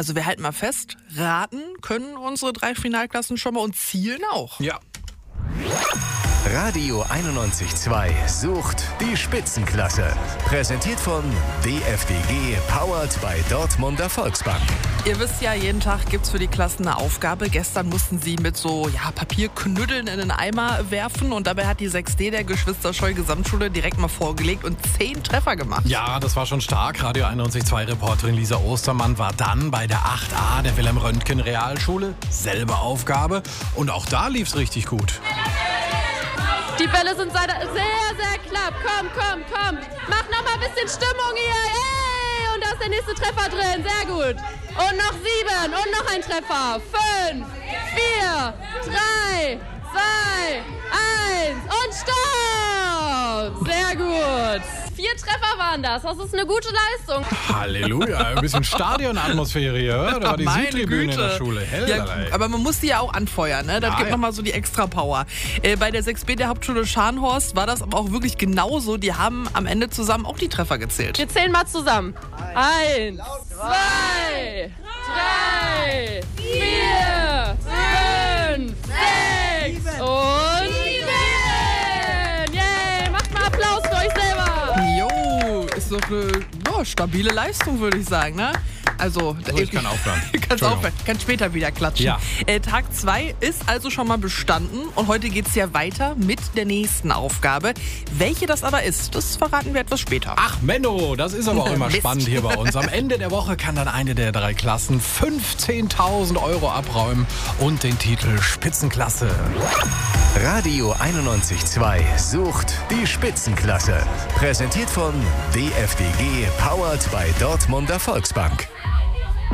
Also wir halten mal fest, raten können unsere 3 Finalklassen schon mal und zielen auch. Ja. Radio 91.2 sucht die Spitzenklasse. Präsentiert von DFDG, powered by Dortmunder Volksbank. Ihr wisst ja, jeden Tag gibt's für die Klassen eine Aufgabe. Gestern mussten sie mit so Papierknüddeln in den Eimer werfen und dabei hat die 6D der Geschwister-Scheu Gesamtschule direkt mal vorgelegt und 10 Treffer gemacht. Ja, das war schon stark. Radio 91.2-Reporterin Lisa Ostermann war dann bei der 8a der Wilhelm-Röntgen-Realschule. Selbe Aufgabe. Und auch da lief's richtig gut. Die Bälle sind sehr, sehr knapp. Komm. Mach noch mal ein bisschen Stimmung hier. Hey! Und da ist der nächste Treffer drin. Sehr gut. Und noch 7. Und noch ein Treffer. 5, 4, 3, 2, 1. Und Stopp! Sehr gut. 4 Treffer waren das. Das ist eine gute Leistung. Halleluja. Ein bisschen Stadionatmosphäre hier. Da war die Meine Südtribüne in der Güte. Schule. Ja, aber man muss die ja auch anfeuern, ne? Das gibt nochmal so die extra Power. Bei der 6B der Hauptschule Scharnhorst war das aber auch wirklich genauso. Die haben am Ende zusammen auch die Treffer gezählt. Wir zählen mal zusammen. 1, 2, 3, 4, 5, 6 und 7. Yay, macht mal Applaus für euch selber. Jo, ist doch eine stabile Leistung, würde ich sagen, ne? Also, ich kann aufhören. Kannst aufhören. Kannst später wieder klatschen. Ja. Tag 2 ist also schon mal bestanden und heute geht's ja weiter mit der nächsten Aufgabe. Welche das aber ist, das verraten wir etwas später. Ach Menno, das ist aber auch immer Mist. spannend hier bei uns. Am Ende der Woche kann dann eine der 3 Klassen 15.000 € abräumen und den Titel Spitzenklasse. Radio 91.2 sucht die Spitzenklasse. Präsentiert von DFDG, powered by Dortmunder Volksbank.